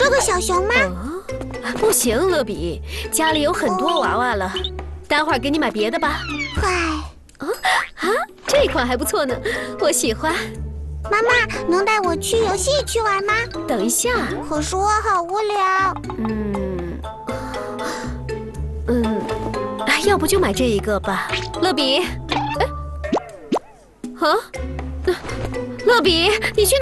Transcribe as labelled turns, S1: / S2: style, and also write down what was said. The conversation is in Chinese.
S1: 要个小熊吗？
S2: 不行，乐比，家里有很多娃娃了，待会儿给你买别的吧。
S1: 唉，
S2: 这款还不错呢，我喜欢。
S1: 妈妈，能带我去游戏区玩吗？
S2: 等一下，
S1: 可是我好无聊。
S2: 要不就买这一个吧，乐比。乐比，你去哪？